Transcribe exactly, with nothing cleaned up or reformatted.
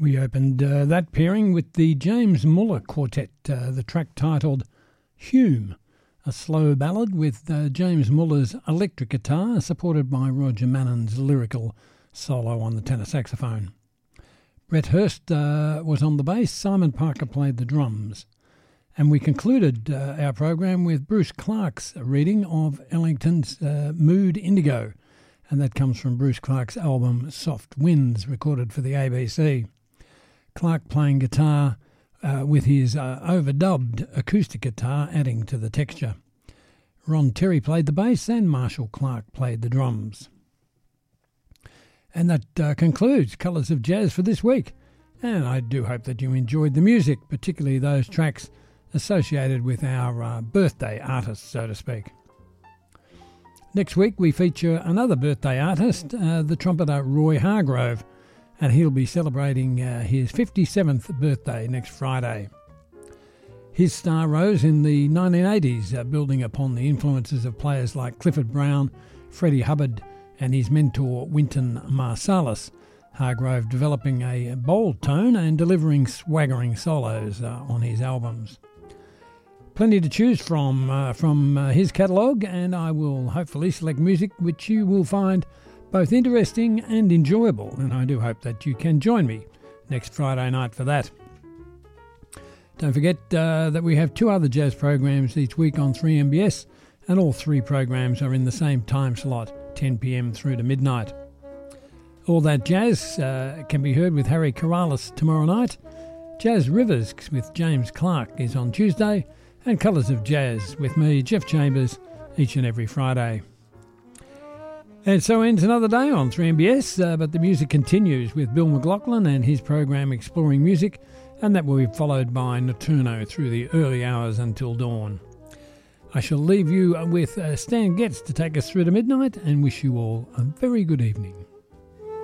We opened uh, that pairing with the James Muller Quartet, uh, the track titled Hume, a slow ballad with uh, James Muller's electric guitar supported by Roger Mannon's lyrical solo on the tenor saxophone. Brett Hurst uh, was on the bass, Simon Parker played the drums. And we concluded uh, our program with Bruce Clark's reading of Ellington's uh, Mood Indigo, and that comes from Bruce Clark's album Soft Winds, recorded for the A B C. Clark playing guitar uh, with his uh, overdubbed acoustic guitar adding to the texture. Ron Terry played the bass and Marshall Clark played the drums. And that uh, concludes Colours of Jazz for this week. And I do hope that you enjoyed the music, particularly those tracks associated with our uh, birthday artists, so to speak. Next week we feature another birthday artist, uh, the trumpeter Roy Hargrove, and he'll be celebrating uh, his fifty-seventh birthday next Friday. His star rose in the nineteen eighties, uh, building upon the influences of players like Clifford Brown, Freddie Hubbard, and his mentor Wynton Marsalis, Hargrove developing a bold tone and delivering swaggering solos uh, on his albums. Plenty to choose from uh, from uh, his catalogue, and I will hopefully select music which you will find both interesting and enjoyable, and I do hope that you can join me next Friday night for that. Don't forget uh, that we have two other jazz programs each week on three M B S, and all three programs are in the same time slot, ten p.m. through to midnight. All That Jazz uh, can be heard with Harry Corrales tomorrow night. Jazz Rivers with James Clark is on Tuesday, and Colours of Jazz with me, Jeff Chambers, each and every Friday. And so ends another day on three M B S, uh, but the music continues with Bill McLaughlin and his program Exploring Music, and that will be followed by Nocturno through the early hours until dawn. I shall leave you with uh, Stan Getz to take us through to midnight and wish you all a very good evening.